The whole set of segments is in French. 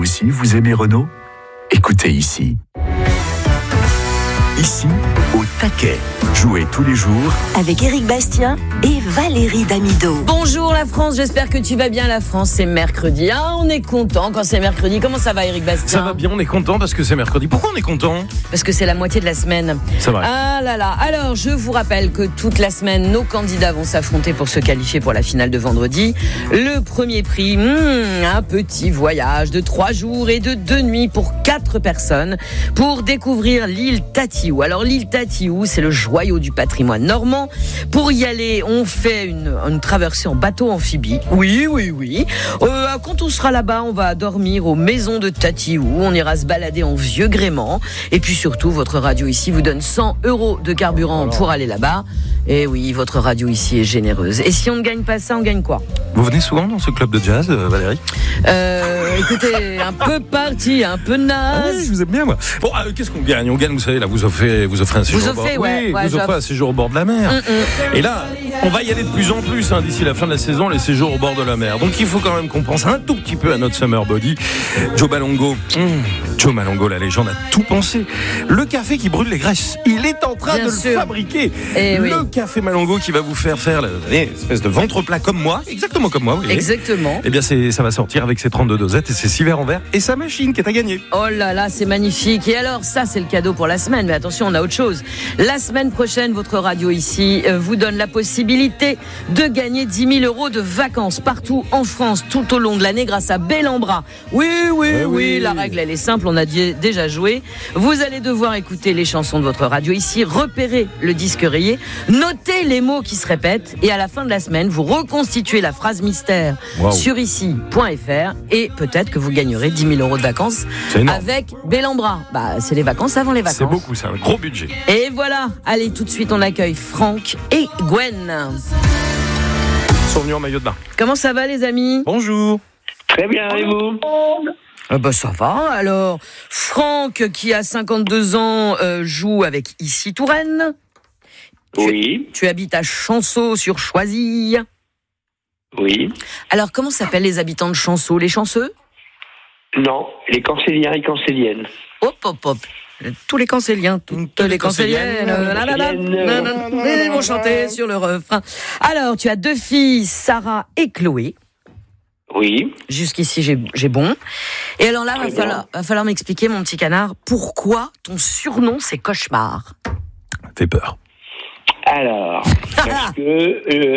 aussi, vous aimez Renault ? Écoutez ici. Ici, au taquet. Jouez tous les jours avec Éric Bastien et Valérie Damido. Bonjour la France, j'espère que tu vas bien. La France, c'est mercredi. Ah, on est content quand c'est mercredi. Comment ça va, Éric Bastien ? Ça va bien, on est content parce que c'est mercredi. Pourquoi on est content ? Parce que c'est la moitié de la semaine. C'est vrai. Ah là là. Alors, je vous rappelle que toute la semaine, nos candidats vont s'affronter pour se qualifier pour la finale de vendredi. Le premier prix, un petit voyage de 3 jours et de 2 nuits pour 4 personnes pour découvrir l'île Tatiou. Alors, l'île Tatiou, c'est le joyau du patrimoine normand. Pour y aller, on fait une traversée en bateau amphibie. Oui. Quand on sera là-bas, on va dormir aux maisons de Tatiou. On ira se balader en vieux gréement. Et puis surtout, votre radio ici vous donne 100 € de carburant pour aller là-bas. Et oui, votre radio ici est généreuse. Et si on ne gagne pas ça, on gagne quoi ? Vous venez souvent dans ce club de jazz, Valérie ? Écoutez, un peu party, un peu naze. Ah oui, je vous aime bien, moi. Bon, qu'est-ce qu'on gagne ? On gagne, vous savez, là, vous offrez un séjour au bord. Vous offrez un séjour au bord de la mer. Et là, on va y aller de plus en plus d'ici la fin de la saison, les séjours au bord de la mer. Donc il faut quand même qu'on pense un tout petit peu à notre summer body. Joe Malongo, la légende, a tout pensé. Le café qui brûle les graisses, il est en train de le fabriquer. Le café Malongo qui va vous faire l'espèce de ventre plat comme moi, exactement comme moi. Exactement. Eh bien, ça va sortir avec ses 32 dosettes et ses 6 verres en verre et sa machine qui est à gagner. Oh là là, c'est magnifique. Et alors, ça, c'est le cadeau pour la semaine. Mais attention, on a autre chose. La semaine prochaine, votre radio ici vous donne la possibilité de gagner 10 000 € de vacances partout en France tout au long de l'année grâce à Bellambra. Oui, la règle elle est simple, on a déjà joué. Vous allez devoir écouter les chansons de votre radio ici, repérer le disque rayé, noter les mots qui se répètent et à la fin de la semaine, vous reconstituez la phrase mystère sur ici.fr et peut-être que vous gagnerez 10 000 € de vacances avec Bellambra. C'est les vacances avant les vacances. C'est beaucoup, c'est un gros budget. Et voilà, allez tout de suite on accueille Franck et Gwen. Ils sont venus en maillot de bain. Comment ça va les amis ? Bonjour. Très bien, et vous ? Ça va. Alors, Franck, qui a 52 ans, joue avec Ici Touraine. Oui. Tu habites à Chanceau sur Choisy. Oui. Alors, comment s'appellent les habitants de Chanceau ? Les chanceux ? Non, les cancéliens et cancéliennes. Hop. Tous les cancéliens, toutes les cancéliennes. Ils vont chanter sur le refrain. Alors, tu as 2 filles, Sarah et Chloé. Oui. Jusqu'ici, j'ai bon. Et alors là, va falloir m'expliquer, mon petit canard, pourquoi ton surnom, c'est Cauchemar ? Fait peur. Alors, parce que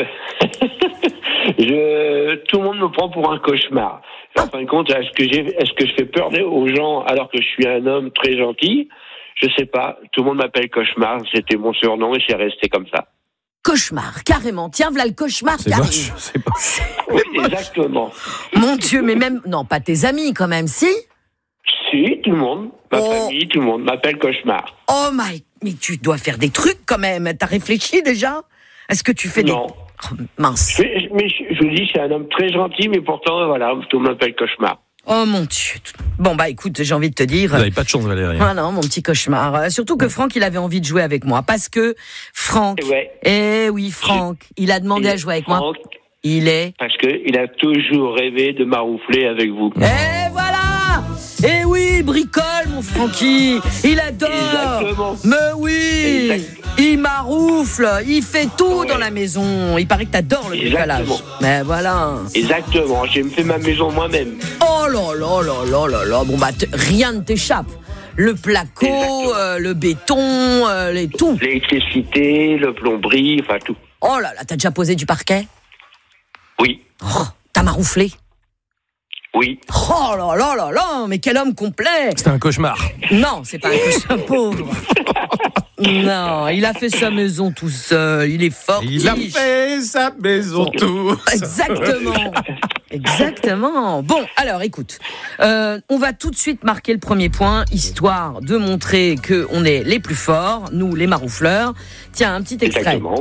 tout le monde me prend pour un cauchemar. En fin de compte, est-ce que je fais peur aux gens alors que je suis un homme très gentil ? Je sais pas. Tout le monde m'appelle Cauchemar. C'était mon surnom et c'est resté comme ça. Cauchemar, carrément. Tiens, voilà le cauchemar qui arrive. C'est moche. Oui, exactement. Mon Dieu, mais même... Non, pas tes amis quand même, si ? Si, tout le monde. Ma famille, tout le monde m'appelle Cauchemar. Oh mais tu dois faire des trucs quand même. T'as réfléchi déjà ? Est-ce que tu fais Non. Mince. Mais je vous dis, c'est un homme très gentil, mais pourtant, voilà, tout le monde m'appelle Cauchemar. Oh mon Dieu. Bon écoute, j'ai envie de te dire... Vous n'avez pas de chance, Valérie. Ah non, mon petit cauchemar. Surtout que Franck, il avait envie de jouer avec moi. Parce que Franck... Franck, il a demandé à jouer avec moi. Parce qu'il a toujours rêvé de maroufler avec vous. Et voilà. Et oui, bricole, mon Francky. Il adore. Exactement. Mais oui. Il maroufle. Il fait tout dans la maison. Il paraît que t'adores le bricolage. Mais voilà. Exactement. J'ai fait ma maison moi-même. Oh là. Bon rien ne t'échappe. Le placo, le béton, tout. L'électricité, le plomberie, enfin tout. Oh là, t'as déjà posé du parquet ? Oui. Oh, t'as marouflé ? Oui. Oh là, mais quel homme complet ! C'était un cauchemar. Non, c'est pas un cauchemar, pauvre. Non, il a fait sa maison tout seul, il est fort. Il a fait sa maison tout seul. Exactement. Bon, alors écoute, on va tout de suite marquer le premier point, histoire de montrer qu'on est les plus forts, nous les maroufleurs. Tiens, un petit extrait. Exactement.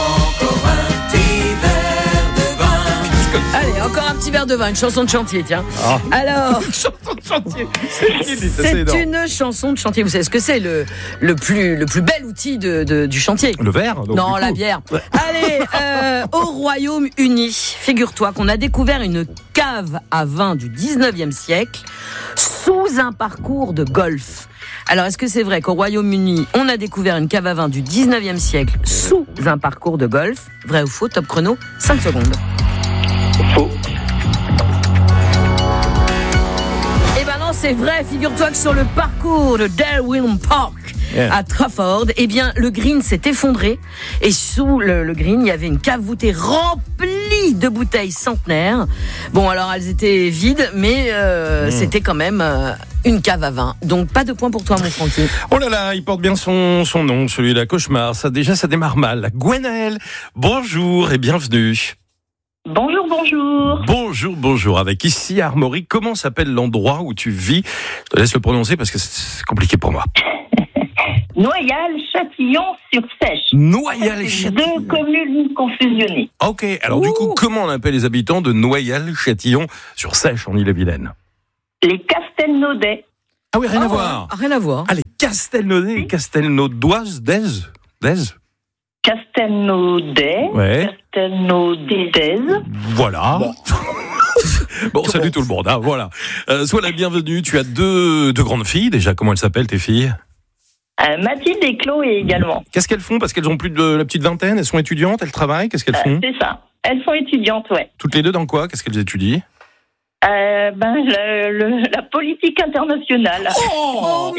Allez, encore un petit verre de vin, une chanson de chantier, tiens. Alors, chanson de chantier. C'est une chanson de chantier. Vous savez ce que c'est, le plus bel outil du chantier. Le verre ? Non, la bière. Ouais. Allez, au Royaume-Uni, figure-toi qu'on a découvert une cave à vin du 19e siècle sous un parcours de golf. Alors, est-ce que c'est vrai qu'au Royaume-Uni, on a découvert une cave à vin du 19e siècle sous un parcours de golf? Vrai ou faux? Top chrono, 5 secondes. Faux. Eh ben non, c'est vrai. Figure-toi que sur le parcours de Darwin Park, à Trafford, eh bien, le green s'est effondré et sous le green, il y avait une cave voûtée remplie de bouteilles centenaires. Bon, alors elles étaient vides, mais c'était quand même une cave à vin. Donc pas de point pour toi, mon Francky. Oh là là, il porte bien son nom, celui de Cauchemar. Ça démarre mal. Gwenaëlle, bonjour et bienvenue. Bonjour. Bonjour. Avec ici Armorique, comment s'appelle l'endroit où tu vis? Je te laisse le prononcer parce que c'est compliqué pour moi. Noyal-Châtillon-sur-Sèche. Noyal-Châtillon. 2 communes confusionnées. Ok, alors du coup, comment on appelle les habitants de Noyal-Châtillon-sur-Sèche en Île-et-Vilaine? Les Castelnaudais. Ah oui, rien à voir. Rien à voir. Ah, les Castelnaudais, les Castelnaudoises, Des. Castelnaudais. Ouais. Castelnaudaises. Voilà. Bon, salut tout le monde. Hein, voilà. Sois la bienvenue. Tu as deux grandes filles déjà. Comment elles s'appellent tes filles? Mathilde et Chloé également. Qu'est-ce qu'elles font? Parce qu'elles ont plus de la petite vingtaine. Elles sont étudiantes. Elles travaillent. Qu'est-ce qu'elles font? C'est ça. Elles sont étudiantes, ouais. Toutes les deux dans quoi? Qu'est-ce qu'elles étudient? La politique internationale. Oh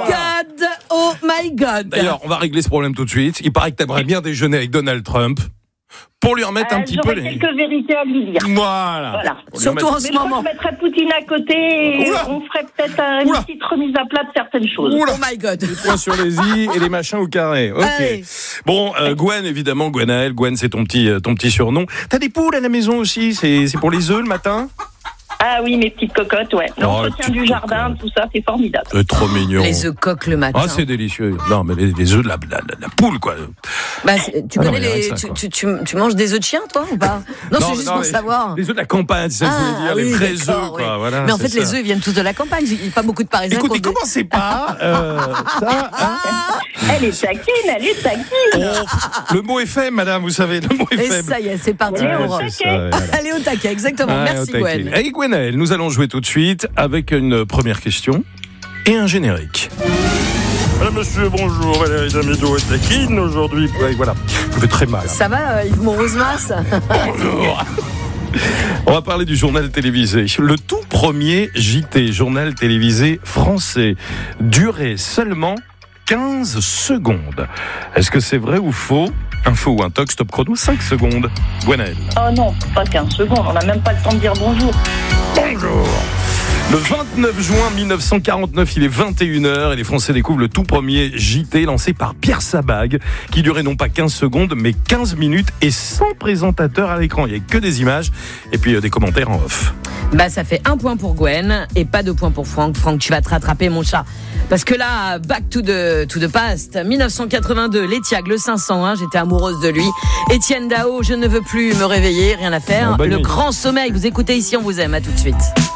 my God. D'ailleurs, on va régler ce problème tout de suite. Il paraît que t'aimerais bien déjeuner avec Donald Trump pour lui remettre un petit peu les... quelques vérités à lui dire. Voilà. Surtout en ce moment. On mettrait Poutine à côté et on ferait peut-être une petite remise à plat de certaines choses. Oh my God. Les points sur les i et les machins au carré. Ok. Allez. Bon, Gwen, évidemment, Gwenaëlle. Gwen, c'est ton petit surnom. T'as des poules à la maison aussi? C'est pour les œufs le matin? Ah oui, mes petites cocottes, ouais. L'entretien du jardin, tout ça, c'est formidable. C'est trop mignon. Les œufs coques le matin. Ah, c'est délicieux. Non, mais les œufs de la poule, quoi. Bah, tu connais tu manges des œufs de chien, toi, ou pas? Non, c'est juste pour savoir. Les œufs de la campagne, c'est ça que je voulais dire. Les vrais œufs, quoi. Voilà, mais en fait, les œufs, ils viennent tous de la campagne. Il n'y a pas beaucoup de Parisiens. Écoutez, commencez pas. Ça, Elle est taquine. Oh, le mot est fait, madame, vous savez. Le mot est fait. Et ça y est, c'est parti. Allez au taquet, exactement. Merci, Gwen. Hey, Gwenaëlle, nous allons jouer tout de suite avec une première question et un générique. Madame, monsieur, bonjour. Valérie Damido est taquine aujourd'hui. Ouais, voilà, je fais très mal. Ça va, Yves Monrose-Mas? Bonjour. On va parler du journal télévisé. Le tout premier JT, journal télévisé français, durait seulement 15 secondes. Est-ce que c'est vrai ou faux? Info ou un toc, stop chrono, 5 secondes. Gwenaëlle. Oh non, pas 15 secondes, on n'a même pas le temps de dire bonjour. Bonjour. Le 29 juin 1949, il est 21h et les Français découvrent le tout premier JT lancé par Pierre Sabag qui durait non pas 15 secondes mais 15 minutes et sans présentateur à l'écran. Il n'y avait que des images et puis des commentaires en off. Bah ça fait 1 point pour Gwen et pas 2 points pour Franck. Franck, tu vas te rattraper mon chat. Parce que là, back to the past, 1982, Létiag, le 501, j'étais amoureuse de lui. Étienne Dao, je ne veux plus me réveiller, rien à faire. Le grand sommeil, vous écoutez ici, on vous aime, à tout de suite.